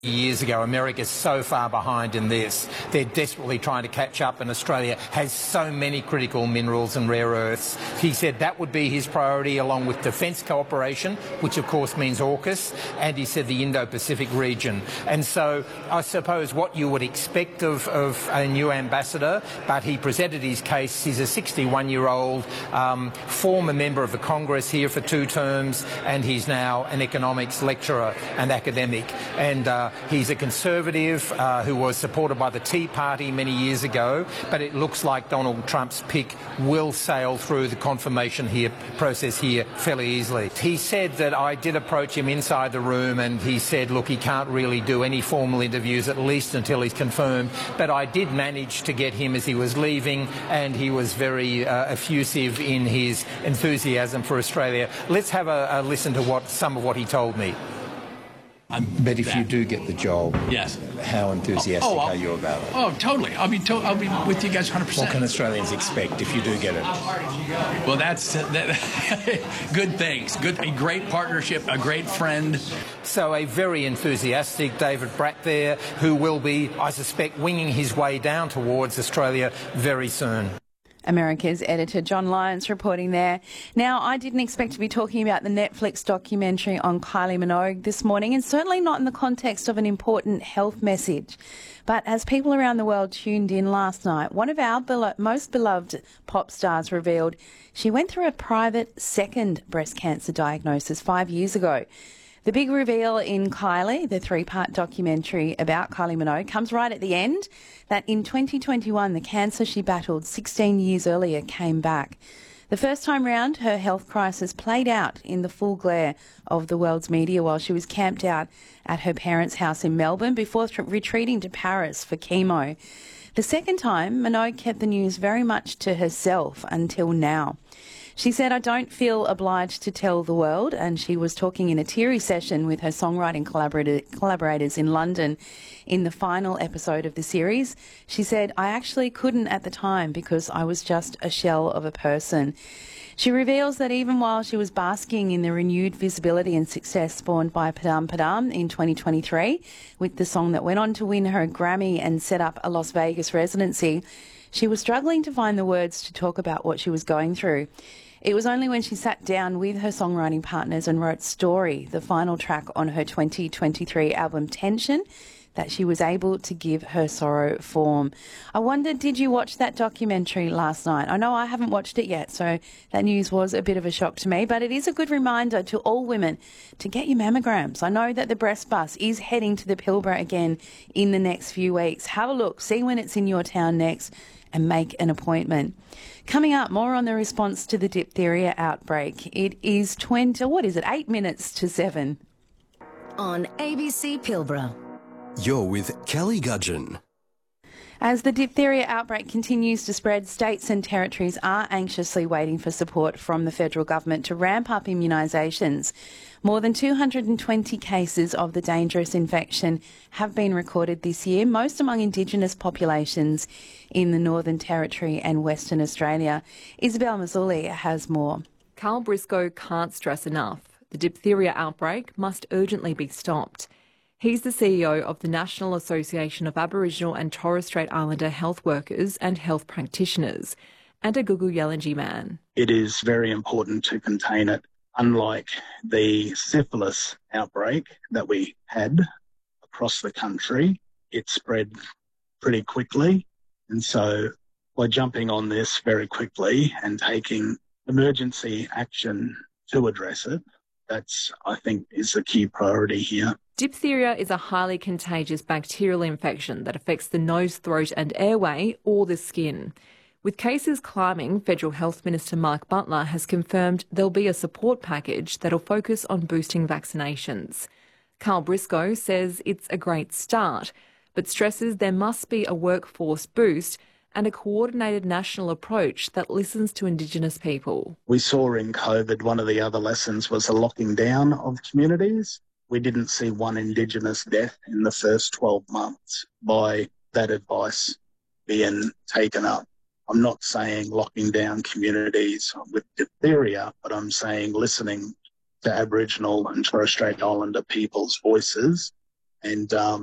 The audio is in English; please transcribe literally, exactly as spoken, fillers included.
Years ago, America's so far behind in this. They're desperately trying to catch up, and Australia has so many critical minerals and rare earths. He said that would be his priority, along with defence cooperation, which of course means AUKUS, and he said the Indo-Pacific region. And so I suppose what you would expect of, of a new ambassador, but he presented his case. He's a sixty-one-year-old um, former member of the Congress here for two terms, and he's now an economics lecturer and academic. And uh, he's a Conservative uh, who was supported by the Tea Party many years ago, but it looks like Donald Trump's pick will sail through the confirmation here process here fairly easily. He said that I did approach him inside the room, and he said, look, he can't really do any formal interviews, at least until he's confirmed, but I did manage to get him as he was leaving, and he was very uh, effusive in his enthusiasm for Australia. Let's have a, a listen to what some of what he told me. I'm but if that. you do get the job, yes. how enthusiastic oh, oh, are you about it? Oh, totally. I'll be, to I'll be with you guys one hundred percent. What can Australians expect if you do get it? Well, that's uh, that, good things. Good, a great partnership, a great friend. So a very enthusiastic David Bratt there, who will be, I suspect, winging his way down towards Australia very soon. America's editor John Lyons reporting there. Now, I didn't expect to be talking about the Netflix documentary on Kylie Minogue this morning, and certainly not in the context of an important health message. But as people around the world tuned in last night, one of our belo- most beloved pop stars revealed she went through a private second breast cancer diagnosis five years ago. The big reveal in Kylie, the three-part documentary about Kylie Minogue, comes right at the end, that in twenty twenty-one, the cancer she battled sixteen years earlier came back. The first time round, her health crisis played out in the full glare of the world's media while she was camped out at her parents' house in Melbourne before th- retreating to Paris for chemo. The second time, Minogue kept the news very much to herself until now. She said, I don't feel obliged to tell the world, and she was talking in a teary session with her songwriting collaborator, collaborators in London in the final episode of the series. She said, I actually couldn't at the time because I was just a shell of a person. She reveals that even while she was basking in the renewed visibility and success spawned by Padam Padam in twenty twenty-three, with the song that went on to win her a Grammy and set up a Las Vegas residency, she was struggling to find the words to talk about what she was going through. It was only when she sat down with her songwriting partners and wrote Story, the final track on her twenty twenty-three album Tension, that she was able to give her sorrow form. I wonder, did you watch that documentary last night? I know I haven't watched it yet, so that news was a bit of a shock to me, but it is a good reminder to all women to get your mammograms. I know that the breast bus is heading to the Pilbara again in the next few weeks. Have a look, see when it's in your town next, and make an appointment. Coming up, more on the response to the diphtheria outbreak. It is twenty, what is it, eight minutes to seven. On A B C Pilbara. You're with Kelly Gudgeon. As the diphtheria outbreak continues to spread, states and territories are anxiously waiting for support from the federal government to ramp up immunisations. More than two hundred twenty cases of the dangerous infection have been recorded this year, most among Indigenous populations in the Northern Territory and Western Australia. Isabel Mazzulli has more. Carl Briscoe can't stress enough. The diphtheria outbreak must urgently be stopped. He's the C E O of the National Association of Aboriginal and Torres Strait Islander Health Workers and Health Practitioners, and a Gugu Yalanji man. It is very important to contain it. Unlike the syphilis outbreak that we had across the country, it spread pretty quickly. And so by jumping on this very quickly and taking emergency action to address it, that's, I think, is the key priority here. Diphtheria is a highly contagious bacterial infection that affects the nose, throat and airway or the skin. With cases climbing, Federal Health Minister Mark Butler has confirmed there'll be a support package that'll focus on boosting vaccinations. Carl Briscoe says it's a great start, but stresses there must be a workforce boost and a coordinated national approach that listens to Indigenous people. We saw in COVID one of the other lessons was the locking down of communities. We didn't see one Indigenous death in the first twelve months by that advice being taken up. I'm not saying locking down communities with diphtheria, but I'm saying listening to Aboriginal and Torres Strait Islander people's voices And um,